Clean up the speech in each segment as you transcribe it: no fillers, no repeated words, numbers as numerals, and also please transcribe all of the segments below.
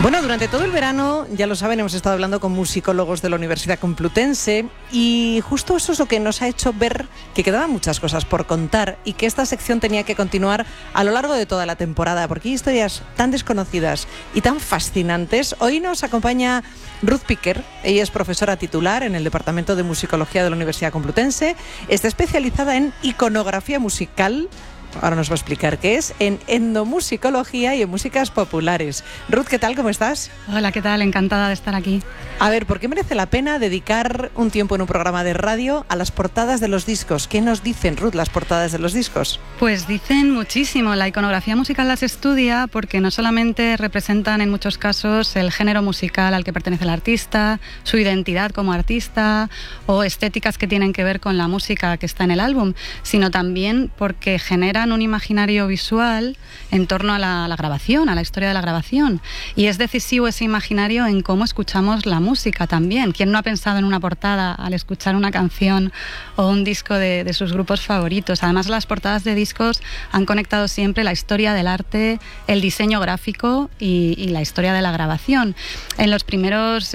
Bueno, durante todo el verano, ya lo saben, hemos estado hablando con musicólogos de la Universidad Complutense y justo eso es lo que nos ha hecho ver que quedaban muchas cosas por contar y que esta sección tenía que continuar a lo largo de toda la temporada, porque hay historias tan desconocidas y tan fascinantes. Hoy nos acompaña Ruth Piquer. Ella es profesora titular en el Departamento de Musicología de la Universidad Complutense. Está especializada en iconografía musical. Ahora nos va a explicar qué es, en etnomusicología y en músicas populares. Ruth, ¿qué tal? ¿Cómo estás? Hola, ¿qué tal? Encantada de estar aquí. A ver, ¿por qué merece la pena dedicar un tiempo en un programa de radio a las portadas de los discos? ¿Qué nos dicen, Ruth, las portadas de los discos? Pues dicen muchísimo. La iconografía musical las estudia porque no solamente representan en muchos casos el género musical al que pertenece el artista, su identidad como artista o estéticas que tienen que ver con la música que está en el álbum, sino también porque generan un imaginario visual en torno a la grabación, a la historia de la grabación. Y es decisivo ese imaginario en cómo escuchamos la música también. ¿Quién no ha pensado en una portada al escuchar una canción o un disco de sus grupos favoritos? Además, las portadas de discos han conectado siempre la historia del arte, el diseño gráfico y la historia de la grabación. En los primeros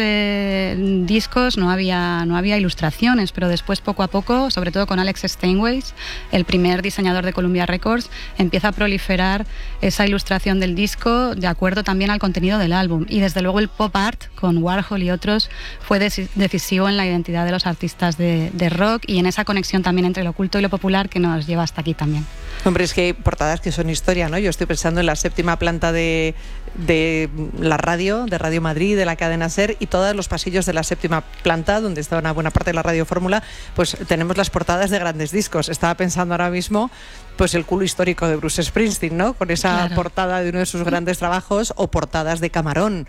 discos no había ilustraciones, pero después, poco a poco, sobre todo con Alex Steinway, el primer diseñador de Columbia Records, empieza a proliferar esa ilustración del disco de acuerdo también al contenido del álbum. Y desde luego el pop art con Warhol y otros fue decisivo en la identidad de los artistas de rock y en esa conexión también entre lo oculto y lo popular que nos lleva hasta aquí también. Hombre, es que hay portadas que son historia, ¿no? Yo estoy pensando en la 7ª planta de la radio, de Radio Madrid, de la cadena SER, y todos los pasillos de la 7ª planta, donde está una buena parte de la Radio Fórmula, pues tenemos las portadas de grandes discos. Estaba pensando ahora mismo, pues el culo histórico de Bruce Springsteen, ¿no? Con esa portada de uno de sus grandes trabajos, o portadas de Camarón.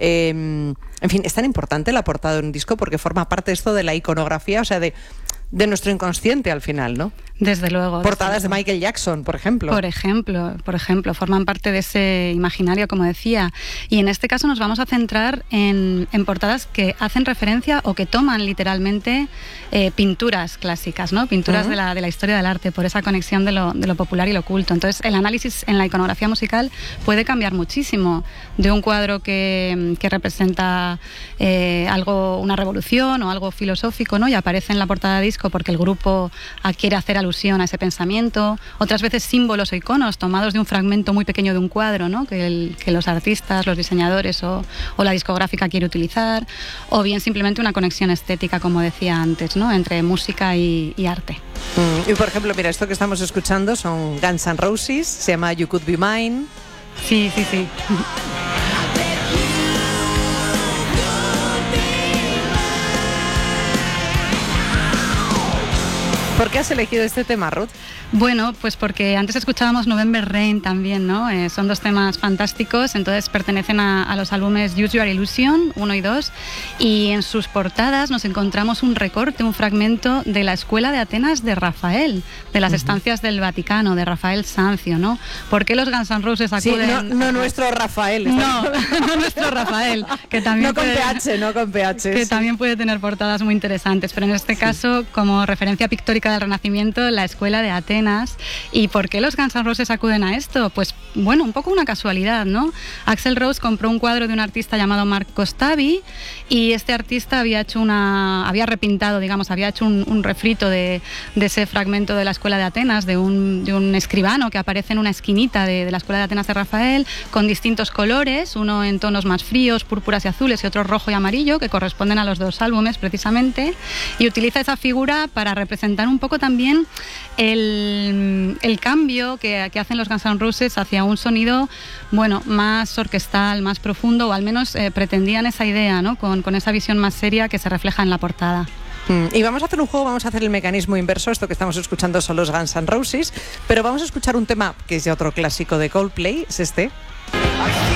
En fin, es tan importante la portada de un disco porque forma parte esto de la iconografía, o sea, de nuestro inconsciente al final, ¿no? Desde luego. Portadas de Michael Jackson, por ejemplo. Por ejemplo, forman parte de ese imaginario, como decía. Y en este caso nos vamos a centrar en portadas que hacen referencia o que toman literalmente pinturas clásicas, ¿no? Pinturas de la historia del arte, por esa conexión de lo popular y lo oculto. Entonces, el análisis en la iconografía musical puede cambiar muchísimo de un cuadro que representa una revolución o algo filosófico, ¿no? Y aparece en la portada de disco porque el grupo quiere hacer alusión a ese pensamiento, otras veces símbolos o iconos tomados de un fragmento muy pequeño de un cuadro, ¿no? que los artistas, los diseñadores o la discográfica quiere utilizar, o bien simplemente una conexión estética, como decía antes, ¿no? Entre música y arte. Y por ejemplo, mira, esto que estamos escuchando son Guns N' Roses, se llama You Could Be Mine. Sí. ¿Por qué has elegido este tema, Ruth? Bueno, pues porque antes escuchábamos November Rain también, ¿no? Son dos temas fantásticos, entonces pertenecen a los álbumes Use Your Illusion 1 y 2, y en sus portadas nos encontramos un recorte, un fragmento de la Escuela de Atenas de Rafael, de las estancias del Vaticano, de Rafael Sanzio, ¿no? ¿Por qué los Guns N' Roses acuden? Sí, no nuestro Rafael. No nuestro Rafael, que también no con PH. Que también puede tener portadas muy interesantes, pero en este caso, como referencia pictórica del Renacimiento, la Escuela de Atenas. ¿Y por qué los Guns N' Roses acuden a esto? Pues bueno, un poco una casualidad, ¿no? Axl Rose compró un cuadro de un artista llamado Mark Kostabi y este artista había hecho un refrito de ese fragmento de la Escuela de Atenas, de un escribano que aparece en una esquinita de la Escuela de Atenas de Rafael, con distintos colores, uno en tonos más fríos, púrpuras y azules, y otro rojo y amarillo, que corresponden a los dos álbumes precisamente, y utiliza esa figura para representar un poco también el cambio que hacen los Guns N' Roses hacia un sonido, bueno, más orquestal, más profundo, o al menos pretendían esa idea, ¿no? Con esa visión más seria que se refleja en la portada. Y vamos a hacer un juego, vamos a hacer el mecanismo inverso. Esto que estamos escuchando son los Guns N' Roses, pero vamos a escuchar un tema que es de otro clásico de Coldplay, es este.